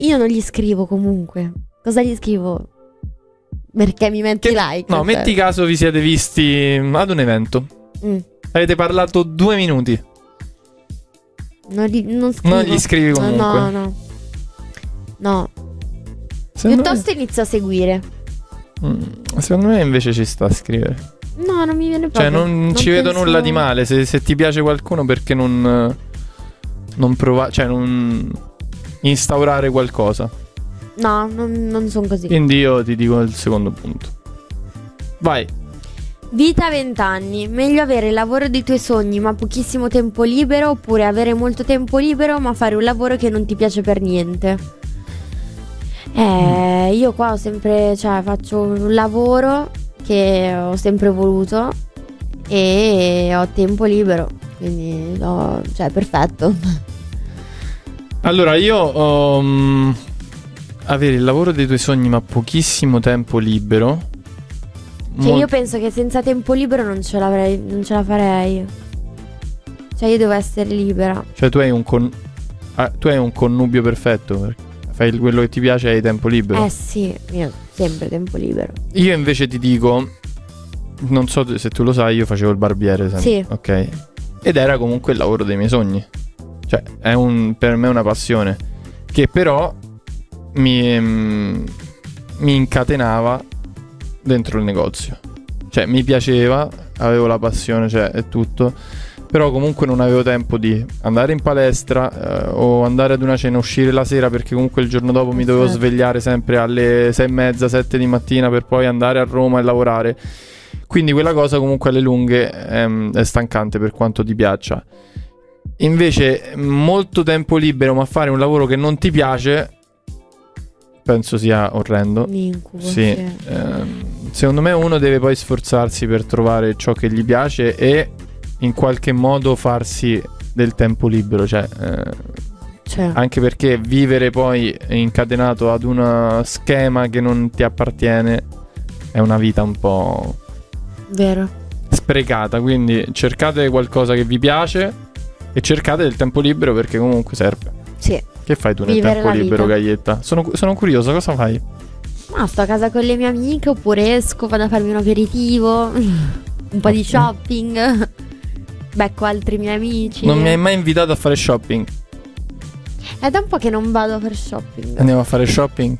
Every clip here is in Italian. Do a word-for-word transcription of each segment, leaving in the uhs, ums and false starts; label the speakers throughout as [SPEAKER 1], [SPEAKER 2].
[SPEAKER 1] io non gli scrivo comunque. Cosa gli scrivo? Perché mi metti
[SPEAKER 2] Che,
[SPEAKER 1] like?
[SPEAKER 2] No,
[SPEAKER 1] cioè.
[SPEAKER 2] metti caso vi siete visti ad un evento.
[SPEAKER 1] Mm.
[SPEAKER 2] Avete parlato due minuti.
[SPEAKER 1] Non, gli, non scrivo.
[SPEAKER 2] Non gli scrivi comunque.
[SPEAKER 1] No, no. No.
[SPEAKER 2] Secondo
[SPEAKER 1] Piuttosto inizio a seguire.
[SPEAKER 2] me, mm, secondo me invece ci sta a scrivere.
[SPEAKER 1] No, non mi viene
[SPEAKER 2] Cioè
[SPEAKER 1] proprio.
[SPEAKER 2] non, ci vedo
[SPEAKER 1] penso-
[SPEAKER 2] nulla di male. Se, se ti piace qualcuno, perché non Non provare, cioè non instaurare qualcosa.
[SPEAKER 1] No, non, non sono così.
[SPEAKER 2] Quindi io ti dico il secondo punto. Vai.
[SPEAKER 1] Vita venti anni. Meglio avere il lavoro dei tuoi sogni ma pochissimo tempo libero, oppure avere molto tempo libero ma fare un lavoro che non ti piace per niente? Eh, io qua ho sempre, cioè faccio un lavoro che ho sempre voluto e ho tempo libero, quindi no, cioè perfetto.
[SPEAKER 2] Allora io um, avere il lavoro dei tuoi sogni ma pochissimo tempo libero.
[SPEAKER 1] Cioè
[SPEAKER 2] Mol-
[SPEAKER 1] io penso che senza tempo libero non ce l'avrei, non ce la farei. Cioè io devo essere libera.
[SPEAKER 2] Cioè tu hai un con- ah, tu hai un connubio perfetto, perché fai quello che ti piace e hai tempo libero.
[SPEAKER 1] Eh sì, io ho sempre tempo libero.
[SPEAKER 2] Io invece ti dico, non so se tu lo sai, io facevo il barbiere sempre.
[SPEAKER 1] Sì.
[SPEAKER 2] Ok. Ed era comunque il lavoro dei miei sogni. Cioè è un, per me una passione che però mi, mm, mi incatenava dentro il negozio. Cioè mi piaceva, avevo la passione, cioè è tutto. Però comunque non avevo tempo di andare in palestra eh, o andare ad una cena, uscire la sera, perché comunque il giorno dopo mi dovevo
[SPEAKER 1] Certo.
[SPEAKER 2] svegliare sempre alle sei e mezza, sette di mattina per poi andare a Roma e lavorare. Quindi quella cosa comunque alle lunghe ehm, è stancante per quanto ti piaccia. Invece molto tempo libero ma fare un lavoro che non ti piace penso sia orrendo.
[SPEAKER 1] Un incubo.
[SPEAKER 2] Sì,
[SPEAKER 1] Sì.
[SPEAKER 2] ehm, secondo me uno deve poi sforzarsi per trovare ciò che gli piace e in qualche modo farsi del tempo libero, cioè eh,
[SPEAKER 1] Cioè,
[SPEAKER 2] anche perché vivere poi incatenato ad uno schema che non ti appartiene è una vita un po'
[SPEAKER 1] vero.
[SPEAKER 2] sprecata. Quindi cercate qualcosa che vi piace e cercate del tempo libero, perché comunque serve.
[SPEAKER 1] Sì.
[SPEAKER 2] Che fai tu nel
[SPEAKER 1] Vivere
[SPEAKER 2] tempo
[SPEAKER 1] la
[SPEAKER 2] libero,
[SPEAKER 1] vita.
[SPEAKER 2] Gaietta? Sono, sono curioso, cosa fai?
[SPEAKER 1] Ma sto a casa con le mie amiche, oppure esco, vado a farmi un aperitivo, un po' di shopping, becco altri miei amici.
[SPEAKER 2] Non mi hai mai invitato a fare shopping?
[SPEAKER 1] È da un po' che non vado a fare shopping.
[SPEAKER 2] Andiamo a fare shopping?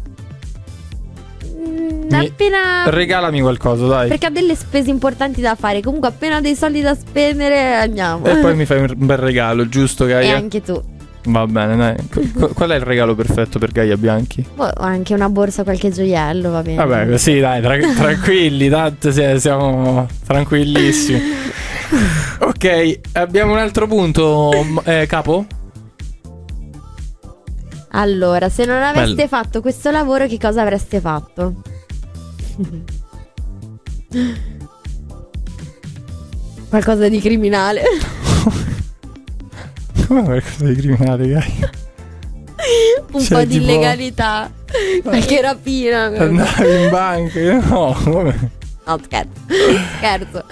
[SPEAKER 1] Mm,
[SPEAKER 2] Mi-
[SPEAKER 1] appena...
[SPEAKER 2] Regalami qualcosa, dai.
[SPEAKER 1] Perché ho delle spese importanti da fare. Comunque appena ho dei soldi da spendere andiamo.
[SPEAKER 2] E poi mi fai un bel regalo, giusto,
[SPEAKER 1] E
[SPEAKER 2] Gaia?
[SPEAKER 1] anche tu.
[SPEAKER 2] Va bene, dai. Qu- Qual è il regalo perfetto per Gaia Bianchi?
[SPEAKER 1] Boh, anche una borsa, qualche gioiello, va bene.
[SPEAKER 2] Vabbè, così dai, tra- tranquilli, tanto si- siamo tranquillissimi. Ok, abbiamo un altro punto, m- eh, capo?
[SPEAKER 1] Allora, se non aveste
[SPEAKER 2] Bello.
[SPEAKER 1] fatto questo lavoro, che cosa avreste fatto? Qualcosa di criminale.
[SPEAKER 2] Come qualcosa di criminale, Gaia?
[SPEAKER 1] Un
[SPEAKER 2] Cioè,
[SPEAKER 1] po' di
[SPEAKER 2] tipo-
[SPEAKER 1] illegalità. Qualche rapina.
[SPEAKER 2] Andavi in banca? No, come?
[SPEAKER 1] No, scherzo. Scherzo.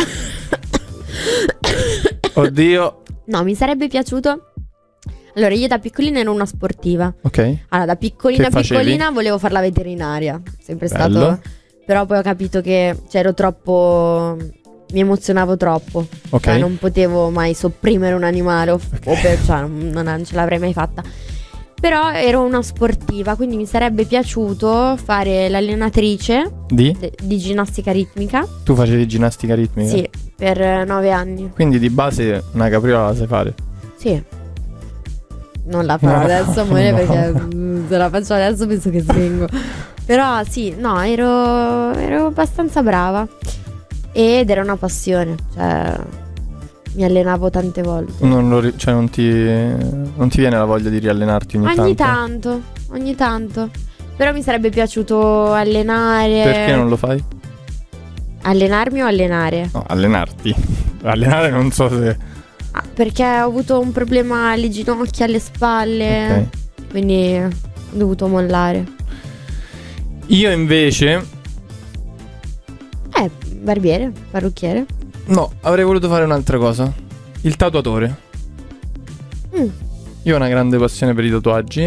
[SPEAKER 2] Oddio.
[SPEAKER 1] No, mi sarebbe piaciuto. Allora, io da piccolina ero una sportiva.
[SPEAKER 2] Ok.
[SPEAKER 1] Allora, da piccolina
[SPEAKER 2] Che facevi?
[SPEAKER 1] piccolina volevo fare la veterinaria. Sempre
[SPEAKER 2] Bello.
[SPEAKER 1] stato. Però poi ho capito che cioè, ero troppo. Mi emozionavo troppo.
[SPEAKER 2] Ok.
[SPEAKER 1] Cioè, non potevo mai sopprimere un animale. O, o per, cioè, non, non ce l'avrei mai fatta. Però ero una sportiva, quindi mi sarebbe piaciuto fare l'allenatrice
[SPEAKER 2] Di?
[SPEAKER 1] de- di ginnastica ritmica.
[SPEAKER 2] Tu facevi ginnastica ritmica?
[SPEAKER 1] Sì, per eh, nove anni.
[SPEAKER 2] Quindi di base una capriola la sai fare?
[SPEAKER 1] Sì. Non la farò
[SPEAKER 2] No,
[SPEAKER 1] adesso, amore,
[SPEAKER 2] no.
[SPEAKER 1] perché mm, se la faccio adesso penso che svengo. Però sì, no, ero, ero abbastanza brava. Ed era una passione. Cioè, mi allenavo tante volte.
[SPEAKER 2] Non, lo ri- cioè non ti, non ti viene la voglia di riallenarti ogni,
[SPEAKER 1] Ogni
[SPEAKER 2] tanto?
[SPEAKER 1] tanto, ogni tanto. Però mi sarebbe piaciuto allenare.
[SPEAKER 2] Perché non lo fai?
[SPEAKER 1] Allenarmi o allenare?
[SPEAKER 2] No, allenarti. Allenare non so se...
[SPEAKER 1] Ah, perché ho avuto un problema alle ginocchia, alle spalle.
[SPEAKER 2] Ok.
[SPEAKER 1] Quindi ho dovuto mollare.
[SPEAKER 2] Io invece...
[SPEAKER 1] Eh, barbiere, parrucchiere.
[SPEAKER 2] No, avrei voluto fare un'altra cosa. Il tatuatore.
[SPEAKER 1] Mm.
[SPEAKER 2] Io ho una grande passione per i tatuaggi.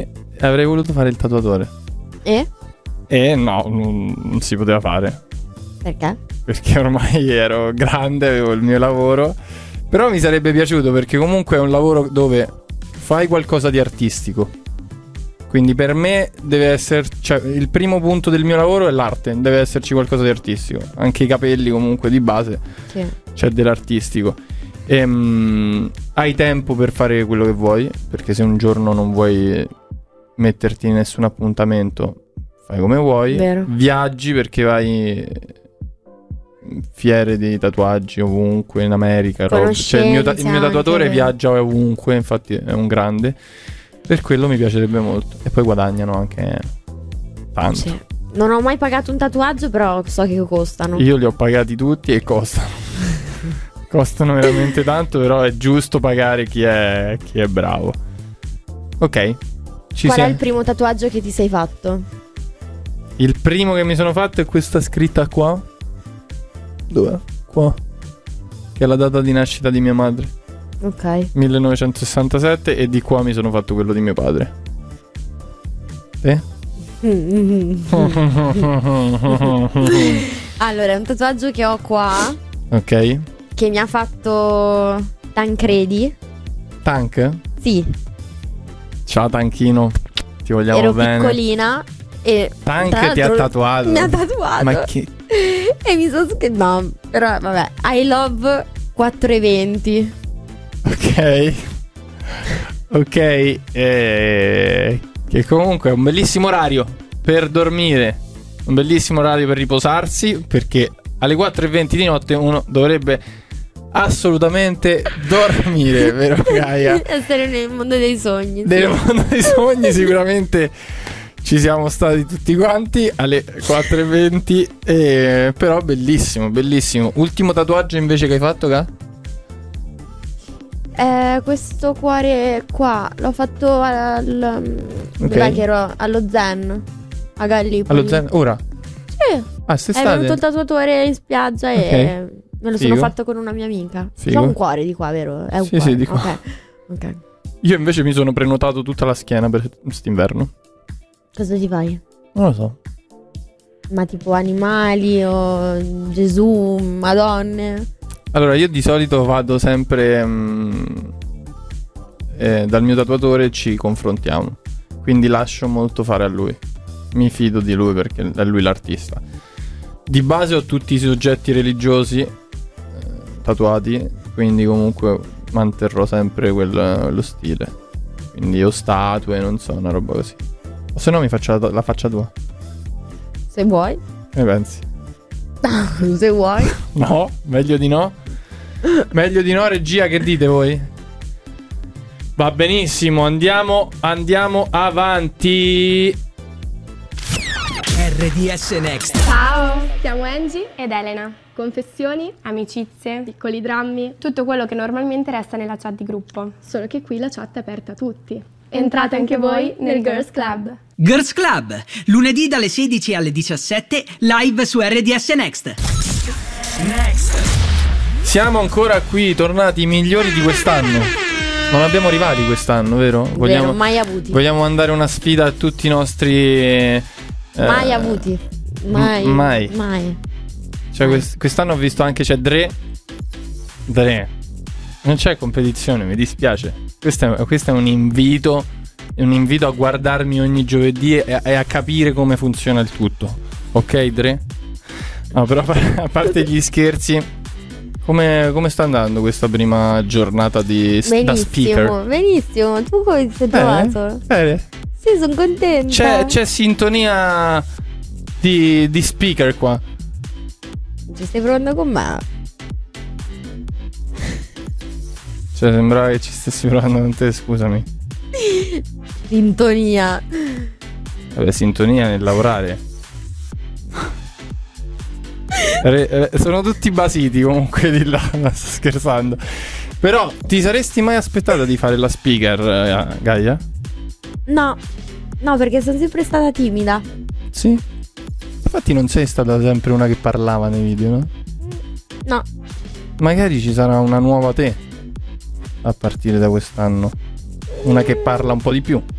[SPEAKER 2] avrei voluto fare il tatuatore.
[SPEAKER 1] E?
[SPEAKER 2] E no, non, non si poteva fare.
[SPEAKER 1] Perché?
[SPEAKER 2] Perché ormai ero grande, avevo il mio lavoro. Però mi sarebbe piaciuto, perché comunque è un lavoro dove fai qualcosa di artistico. Quindi per me deve essere, cioè, il primo punto del mio lavoro è l'arte. Deve esserci qualcosa di artistico. Anche i capelli comunque di base,
[SPEAKER 1] sì,
[SPEAKER 2] c'è dell'artistico. E, um, hai tempo per fare quello che vuoi, perché se un giorno non vuoi metterti in nessun appuntamento, fai come vuoi.
[SPEAKER 1] Vero.
[SPEAKER 2] Viaggi perché vai in fiere di tatuaggi ovunque in America, roba. Cioè il mio, ta- il mio tatuatore
[SPEAKER 1] anche,
[SPEAKER 2] viaggia ovunque, infatti è un grande. Per quello mi piacerebbe molto. E poi guadagnano anche tanto.
[SPEAKER 1] sì. Non ho mai pagato un tatuaggio, però so che costano.
[SPEAKER 2] Io li ho pagati tutti e costano. Costano veramente tanto, però è giusto pagare chi è, chi è bravo. Ok. Ci
[SPEAKER 1] Qual
[SPEAKER 2] sia...
[SPEAKER 1] è il primo tatuaggio che ti sei fatto?
[SPEAKER 2] Il primo che mi sono fatto è questa scritta qua. Dov'è? Qua. Che è la data di nascita di mia madre.
[SPEAKER 1] Ok.
[SPEAKER 2] millenovecentosessantasette. E di qua mi sono fatto quello di mio padre. Te?
[SPEAKER 1] Allora, è un tatuaggio che ho qua,
[SPEAKER 2] Ok.
[SPEAKER 1] che mi ha fatto Tancredi.
[SPEAKER 2] Tank?
[SPEAKER 1] Sì,
[SPEAKER 2] Ciao Tanchino. Ti vogliamo
[SPEAKER 1] ero
[SPEAKER 2] bene.
[SPEAKER 1] piccolina e
[SPEAKER 2] Tank
[SPEAKER 1] tra
[SPEAKER 2] ti ha
[SPEAKER 1] l'altro
[SPEAKER 2] tatuato.
[SPEAKER 1] Mi ha tatuato.
[SPEAKER 2] Ma che...
[SPEAKER 1] E mi sono sch- no, però vabbè. I love quattro e venti.
[SPEAKER 2] Ok. Ok. eh, Che comunque è un bellissimo orario per dormire. Un bellissimo orario per riposarsi, perché alle quattro e venti di notte uno dovrebbe assolutamente dormire, vero Gaia?
[SPEAKER 1] Essere nel mondo dei sogni.
[SPEAKER 2] Nel mondo dei sogni sicuramente ci siamo stati tutti quanti alle quattro e venti. eh, Però bellissimo, bellissimo. Ultimo tatuaggio invece che hai fatto, Ga?
[SPEAKER 1] Eh, questo cuore qua l'ho fatto al,
[SPEAKER 2] Ok.
[SPEAKER 1] dov'è che ero? Allo Zen a Gallipoli.
[SPEAKER 2] Allo Zen? Ora?
[SPEAKER 1] Sì.
[SPEAKER 2] Ah,
[SPEAKER 1] È
[SPEAKER 2] st'estate?
[SPEAKER 1] venuto il tatuatore in spiaggia e
[SPEAKER 2] Ok.
[SPEAKER 1] me lo
[SPEAKER 2] Figo.
[SPEAKER 1] sono fatto con una mia amica.
[SPEAKER 2] Figo.
[SPEAKER 1] C'è un cuore di qua, vero? È un
[SPEAKER 2] Sì,
[SPEAKER 1] cuore.
[SPEAKER 2] sì, di qua.
[SPEAKER 1] Ok. Ok.
[SPEAKER 2] Io invece mi sono prenotato tutta la schiena per quest'inverno.
[SPEAKER 1] Cosa ti fai?
[SPEAKER 2] Non lo so.
[SPEAKER 1] Ma tipo animali o Gesù, Madonne?
[SPEAKER 2] Allora, io di solito vado sempre mm, eh, dal mio tatuatore, ci confrontiamo. Quindi lascio molto fare a lui. Mi fido di lui perché è lui l'artista. Di base ho tutti i soggetti religiosi eh, tatuati, quindi comunque manterrò sempre quel, lo stile. Quindi o statue, non so, una roba così. O se no mi faccio la, la faccia tua.
[SPEAKER 1] Se vuoi.
[SPEAKER 2] Che pensi?
[SPEAKER 1] Se vuoi.
[SPEAKER 2] No, meglio di no. Meglio di no, regia, che dite voi? Va benissimo, andiamo, andiamo avanti.
[SPEAKER 3] R D S Next.
[SPEAKER 4] Ciao, siamo Angie ed Elena. Confessioni, amicizie, piccoli drammi, tutto quello che normalmente resta nella chat di gruppo. Solo che qui la chat è aperta a tutti. Entrate anche voi nel Girls Club.
[SPEAKER 3] Girls Club, lunedì dalle sedici alle diciassette, live su R D S Next. Next.
[SPEAKER 2] Siamo ancora qui, tornati i migliori di quest'anno. Non abbiamo rivali quest'anno, vero? Vogliamo,
[SPEAKER 1] Vero, mai avuti.
[SPEAKER 2] vogliamo mandare una sfida a tutti i nostri... eh,
[SPEAKER 1] Mai avuti. Mai.
[SPEAKER 2] m- mai.
[SPEAKER 1] Mai.
[SPEAKER 2] Cioè quest- quest'anno ho visto anche c'è Dre. Dre. Non c'è competizione, mi dispiace. Questo è, questo è un invito. È un invito a guardarmi ogni giovedì e, e a capire come funziona il tutto. Ok, Dre? No, però a parte gli scherzi, come, come sta andando questa prima giornata di, da speaker?
[SPEAKER 1] Benissimo, benissimo. Tu come ti sei trovato?
[SPEAKER 2] Bene.
[SPEAKER 1] Sì, sono contenta.
[SPEAKER 2] C'è, c'è sintonia di, di speaker qua.
[SPEAKER 1] Ci stai provando con me?
[SPEAKER 2] Cioè sembrava che ci stessi provando con te, scusami.
[SPEAKER 1] Sintonia.
[SPEAKER 2] Vabbè, sintonia nel lavorare. Re- re- sono tutti basiti comunque di là. No, sto scherzando. Però ti saresti mai aspettata di fare la speaker, eh, Gaia?
[SPEAKER 1] No, no, perché sono sempre stata timida.
[SPEAKER 2] Sì. Infatti non sei stata sempre una che parlava nei video, no?
[SPEAKER 1] No.
[SPEAKER 2] Magari ci sarà una nuova te a partire da quest'anno. Una che parla un po' di più.